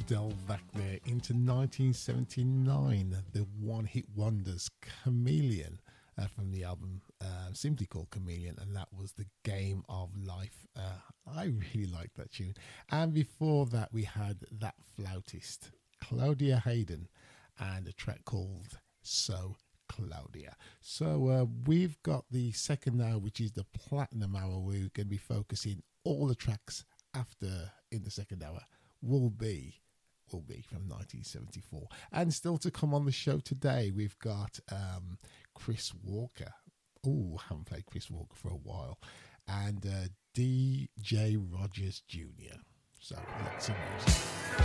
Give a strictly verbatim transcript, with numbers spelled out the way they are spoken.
delve back there into nineteen seventy-nine, the one-hit wonders Chameleon uh, from the album uh, simply called Chameleon, and that was The Game of Life. Uh, I really liked that tune. And before that, we had That Flautist, Claudia Hayden, and a track called So Claudia. So uh, we've got the second hour, which is the platinum hour. We're going to be focusing all the tracks after in the second hour will be will be from nineteen seventy-four. And still to come on the show today, we've got um, Chris Walker. Oh, haven't played Chris Walker for a while. And uh, D J Rogers Junior So let's see music.